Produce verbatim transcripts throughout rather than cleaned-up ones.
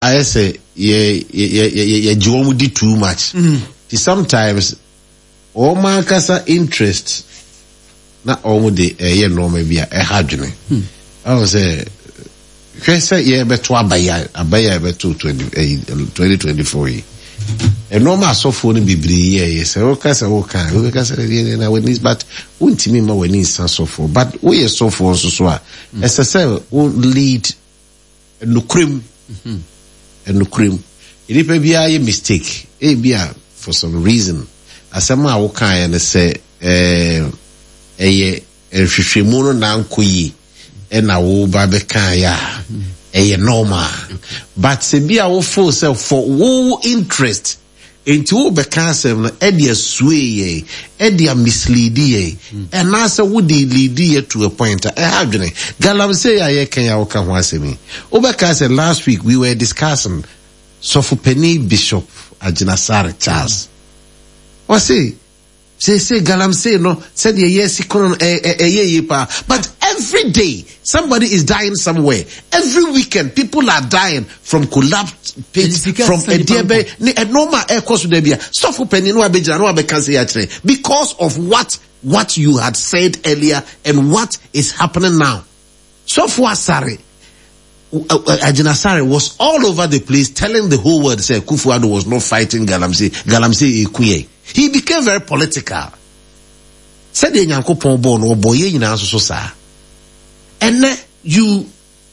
I say ye ye ye ye jomu di too much. Mm. Sometimes all my kasa interest na all the eh ye no maybe a hadwene. I was say kwese ye beto abaya abaya beto twenty twenty-four yi. E normal so for ni bibiri ye say o kasa o kan o kasa ye na we but untimi ma we ni san so for but we so for so so a ese say o lead no cream and no cream it be be a mistake e bia for some reason asema wo kan ya say eh eye ehwehwemu no na nkoyi e na wo ba be kan ya eye normal but se bia wo feel self for wo interest into wo be kan sem no e dia sway e dia mislead ye and na say wo dey lead ye to a point e hadwene galam say ya ye kan ya wo kan ho asemi wo be kan say last week we were discussing Sofopeni Bishop Ajinasare Charles. Or say, say, say, Galam say, no, said, yes, he couldn't, but every day, somebody is dying somewhere. Every weekend, people are dying from collapsed pits, from a diabe, a normal air course with Debia. Sofopeni, no, Abijah, no, Abekansi, because of what, what you had said earlier and what is happening now. Sofo Ajinasare was all over the place telling the whole world, say, Kufuor was not fighting Galamsey, Galamsey Ekuye. He became very political. Said the Yankopon born or boy in answer so sa. And then you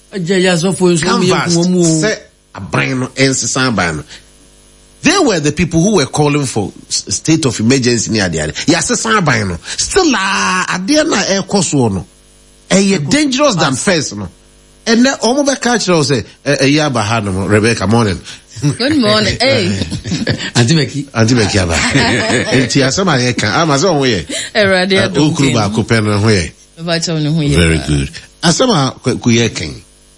canvas, say, a brain and Sambano. They were the people who were calling for state of emergency near the other. Yes, Sambano. Still, a dear air course one. A dangerous than first, no. And then all my culture say, "Eh, yeah, bahano, Rebecca, morning." Good morning, hey. Auntie Becky, Auntie Becky, aba. Enti asama ye kan, Amazon we. Erade adom. Ukuruba kopeno we. Bacha no we. Very good. Asama ku ye kan.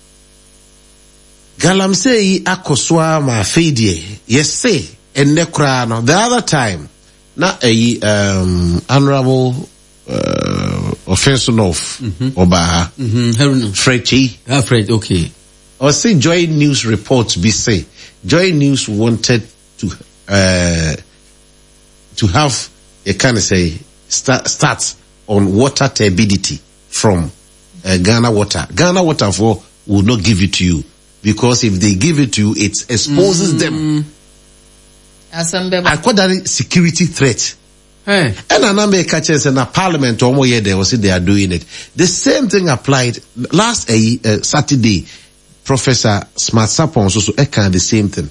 Galamsey akoswa ma fedie. Yes say, enne kra no. The other time, na eh um honorable Uh, offense of Obaha, mm-hmm. Frenchy. Ah, Fred, okay. Or say Joy News reports be say Joy News wanted to uh to have a kind of say start start on water turbidity from uh, Ghana Water. Ghana Water for will not give it to you because if they give it to you, it exposes mm-hmm. them. I call that a security threat. Hey. And another catches in a parliament or more year they was they are doing it. The same thing applied last uh, uh, Saturday. Professor Smart Sapon also echoed the same thing.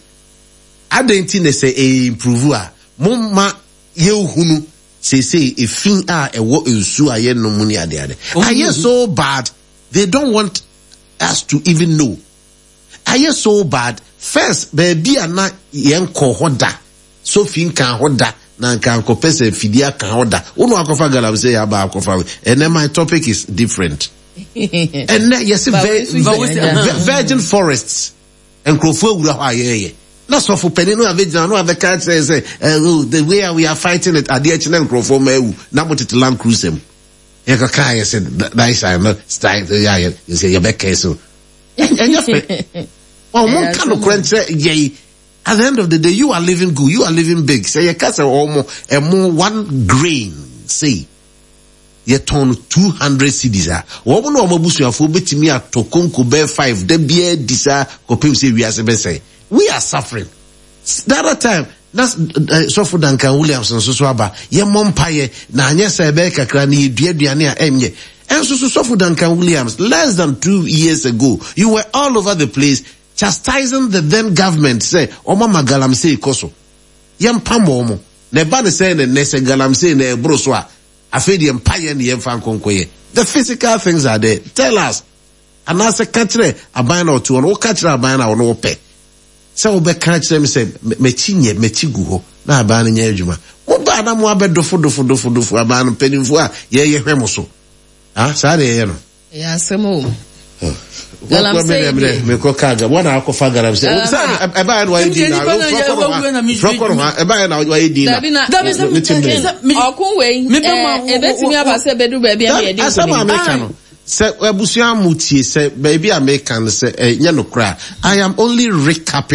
I don't think they say a improve. Mumma you hunu say say a fin a a what you su aye no money ade ade. Are you so bad? They don't want us to even know. Are you so bad? First, baby ana yen ko hoda. So fin kan hoda. Na kan ko pese fidia kan order uno akofa galam say aba akofa and then my topic is different and then yes virgin forests and crofo wura ha ye na so for penny no avegina no aveka say say the way we are fighting it ade echi na crofo mawu na motete land cruise em e ka kai yes that is I not style yeah you say you back so and you oh mon kan no krenche ye. At the end of the day, you are living good. You are living big. Say you can't say almost a more one grain. Say you turn two hundred cities. Ah, what no more busu afo beti me at tokonko bear five. The beer disa kopim say we are say we are suffering. The other time that's so for Duncan Williamson so so aba ye mompaye na anya say be kakra ni dua duane a emye. And so so for Duncan Williams less than two years ago, you were all over the place. Chastising the then government, say, Oma magalam say koso. Yam pamomo. Ne bani say ne nese galam say ne broswa. Afedi empire ni yem fan konkoye. The physical things are there. Tell us. And I say katre abana or two and o katre abana or no pe. So obe katre me say me chinye me chiguho na abana nye juma. Oba na mo abe dofo dofo dofo dofo abana penimfo a ye ye hwemo so. Ah, sa de ye no. Ya semo. Galam say me ko kaga wana akofa galam say e ba na why di na prokoro ma e ba na why di na okun we e betimi abase bedu ba bia me e di asama America no say abusu amutie say ba bia America no say nya no kra I am only recapping